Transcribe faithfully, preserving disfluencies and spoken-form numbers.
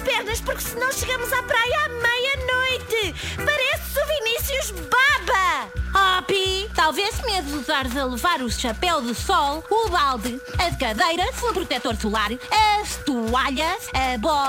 pernas, porque senão chegamos à praia à meia-noite. Parece o Vinícius Baba. Oh, Pi, talvez se me usares a levar o chapéu de sol, o balde, as cadeiras, o protetor solar, as toalhas, a bola.